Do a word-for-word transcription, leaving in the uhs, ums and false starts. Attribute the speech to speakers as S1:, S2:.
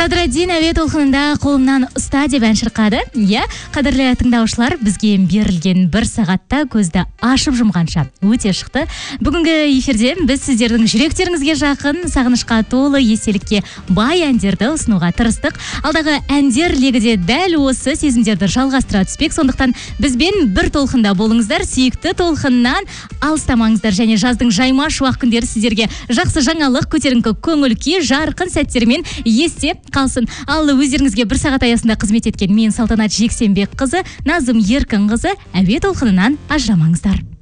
S1: Қадіраддин әуе толқынында қолымнан ұста деп ән шырқады. Иә, қадірлі тыңдаушылар, бізге берілген бір сағатта көзді ашып жұмғанша өте шықты. Бүгінгі эфирде біз сіздердің жүректеріңізге жақын, сағынышқа толы, естелікке бай әндерді ұсынуға тырыстық. Алдағы әндер легіде дәл осы сезімдерді жалғастыра түспек. Сондықтан бізбен бір толқында болыңыздар, сүйікті толқыннан алыстамаңыздар, және жаздың жайма шуақ күндері сіздерге жақсы жаңалық, көтеріңкі көңіл күй, жарқын сәттермен есте қалсын. Ал өздеріңізге бір сағат аясында қызмет еткен мен Салтанат Жексенбекқызы, Назым Еркінқызы, әуе толқынынан ажырамаңыздар.